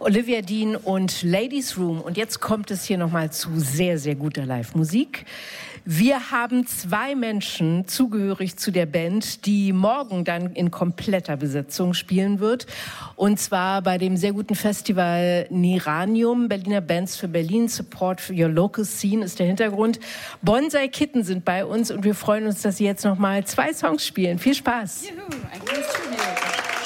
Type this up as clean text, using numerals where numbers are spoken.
Olivia Dean und Ladies Room. Und jetzt kommt es hier nochmal zu sehr, sehr guter Live-Musik. Wir haben 2 Menschen zugehörig zu der Band, die morgen dann in kompletter Besetzung spielen wird. Und zwar bei dem sehr guten Festival Niranium, Berliner Bands für Berlin, Support for Your Local Scene ist der Hintergrund. Bonsai Kitten sind bei uns und wir freuen uns, dass sie jetzt nochmal 2 Songs spielen. Viel Spaß! Juhu.